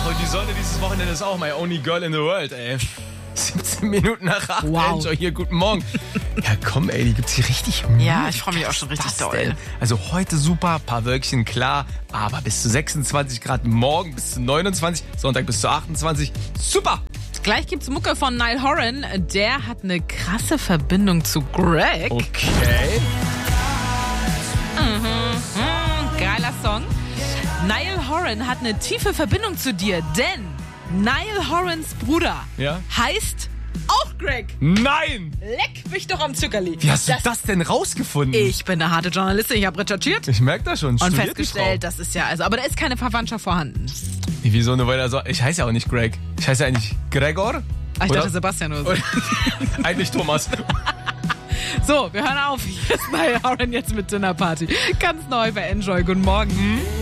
und die Sonne dieses Wochenende ist auch my only girl in the world, ey. 17 Minuten nach 8. Wow. Enjoy hier, guten Morgen. Ja, komm, ey, die gibt's hier richtig Mühe. Ja, ich freue mich auch schon richtig doll. Also heute super, paar Wölkchen, klar, aber bis zu 26 Grad, morgen bis zu 29, Sonntag bis zu 28. Super! Gleich gibt's Mucke von Niall Horan. Der hat eine krasse Verbindung zu Greg. Okay. Geiler Song. Niall Horan hat eine tiefe Verbindung zu dir, denn Niall Horans Bruder heißt auch Greg. Nein! Leck mich doch am Zückerli. Wie hast du das denn rausgefunden? Ich bin eine harte Journalistin, ich habe recherchiert. Ich merke das schon. Und Studiert festgestellt, das ist ja, aber da ist keine Verwandtschaft vorhanden. Wieso nur, weil er so... Ich heiße ja auch nicht Greg. Ich heiße eigentlich Gregor. Ich dachte Sebastian oder so. Eigentlich Thomas. So, wir hören auf. Hier ist Niall Horan jetzt mit Dinner Party. Ganz neu bei Enjoy. Guten Morgen.